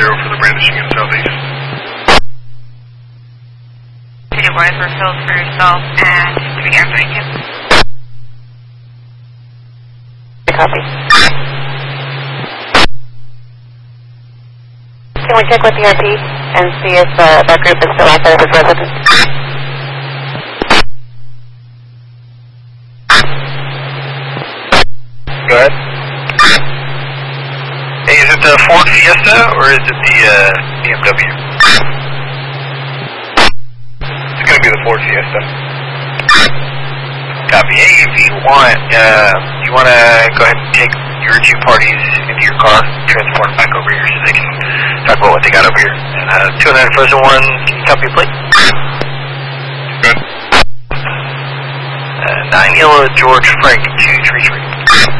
for the brandishing in southeast. Your boys were filled for yourself and to begin thank you. Copy. Can we check with the RP and see if that group is still outside of his residence? Go ahead. Hey, is it the Ford Fiesta or is it the BMW? It's going to be the Ford Fiesta. Copy. Hey, if you want to go ahead and take your two parties into your car, transport them back over here so they can talk about what they got over here. And 209 Frozen 1, can you copy, please? Good. 9 Yellow George Frank 233.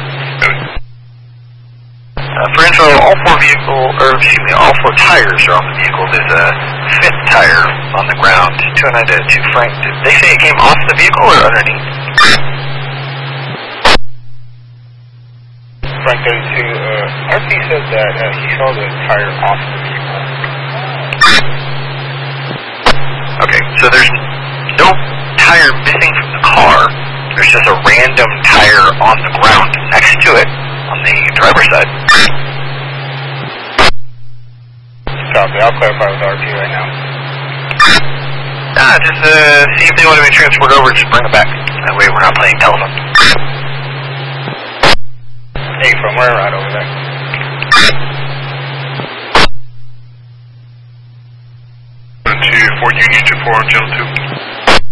For info, all four tires are on the vehicle. There's a fifth tire on the ground. 209-2 Frank. Did they say it came off the vehicle or underneath? Frank 32, RP said that he saw the tire off the vehicle. Okay, so there's no tire missing from the car. There's just a random tire on the ground next to it on the driver's side. Copy, I'll clarify with RP right now. Just see if they want to be transferred over, just bring them back. That way we're not playing telephone. Hey, from where right over there? To Fort Union to 4 on Channel 2.